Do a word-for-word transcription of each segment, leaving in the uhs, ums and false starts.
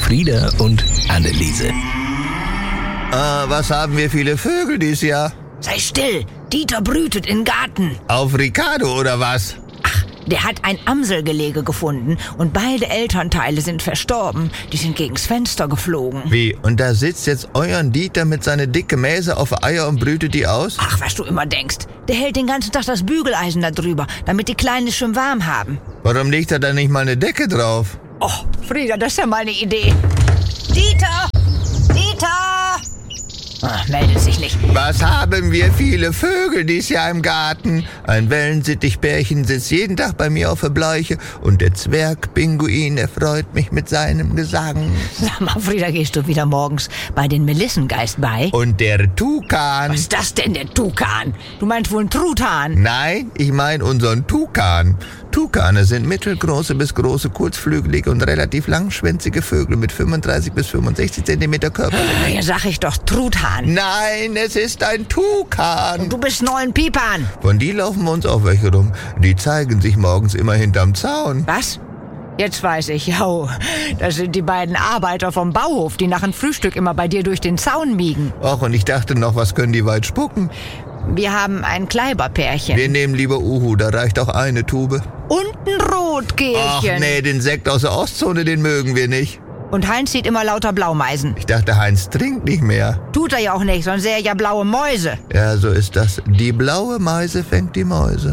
Frieda und Anneliese. Ah, was haben wir viele Vögel dieses Jahr? Sei still, Dieter brütet im Garten. Auf Ricardo oder was? Ach, der hat ein Amselgelege gefunden und beide Elternteile sind verstorben. Die sind gegens Fenster geflogen. Wie? Und da sitzt jetzt euren Dieter mit seiner dicke Mäse auf Eier und brütet die aus? Ach, was du immer denkst. Der hält den ganzen Tag das Bügeleisen da drüber, damit die Kleinen es schön warm haben. Warum legt er da nicht mal eine Decke drauf? Oh, Frieda, das ist ja mal eine Idee. Dieter! Dieter! Ach, meldet sich nicht. Was haben wir viele Vögel dieses Jahr im Garten? Ein Wellensittichbärchen sitzt jeden Tag bei mir auf der Bleiche und der Zwergpinguin erfreut mich mit seinem Gesang. Sag mal, Frieda, gehst du wieder morgens bei den Melissengeist bei? Und der Tukan. Was ist das denn, der Tukan? Du meinst wohl einen Truthahn? Nein, ich meine unseren Tukan. Tukane sind mittelgroße bis große, kurzflügelige und relativ langschwänzige Vögel mit fünfunddreißig bis fünfundsechzig Zentimeter Körperlänge. Ja, sag ich doch, Truthahn. Nein, es ist ein Tukan. Du bist neun Pipan. Von die laufen wir uns auch welche rum. Die zeigen sich morgens immer hinterm Zaun. Was? Jetzt weiß ich, jo, das sind die beiden Arbeiter vom Bauhof, die nach dem Frühstück immer bei dir durch den Zaun miegen. Och, und ich dachte noch, was können die weit spucken? Wir haben ein Kleiberpärchen. Wir nehmen lieber Uhu, da reicht auch eine Tube. Und ein Rotkehlchen. Ach nee, den Sekt aus der Ostzone, den mögen wir nicht. Und Heinz sieht immer lauter Blaumeisen. Ich dachte, Heinz trinkt nicht mehr. Tut er ja auch nicht, sonst sähe er ja blaue Mäuse. Ja, so ist das. Die blaue Meise fängt die Mäuse.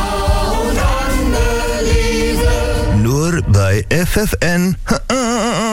Nur bei F F N.